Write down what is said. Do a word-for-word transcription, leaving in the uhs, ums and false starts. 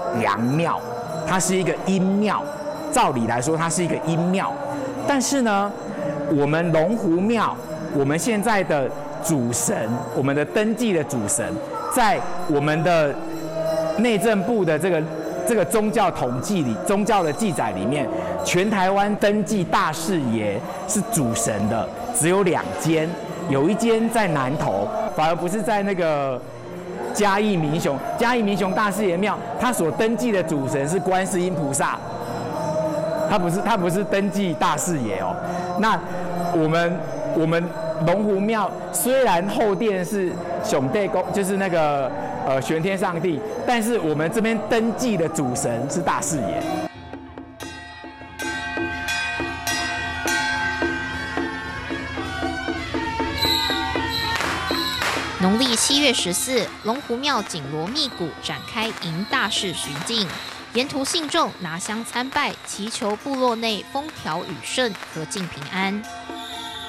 阳庙，它是一个阴庙，照理来说它是一个阴庙，但是呢，我们龙湖庙，我们现在的主神，我们的登记的主神，在我们的内政部的这个这个宗教统计里，宗教的记载里面，全台湾登记大士爷是主神的只有两间，有一间在南投，反而不是在那个嘉义民雄。嘉义民雄大士爷庙，他所登记的主神是观世音菩萨，他不是他不是登记大士爷哦。那我们我们龙湖庙虽然后殿是兄弟公，就是那个呃玄天上帝，但是我们这边登记的主神是大士爷。 农历七月十四，龙湖庙紧锣密鼓展开迎大士巡境，沿途信众拿香参拜，祈求部落内风调雨顺、和敬平安。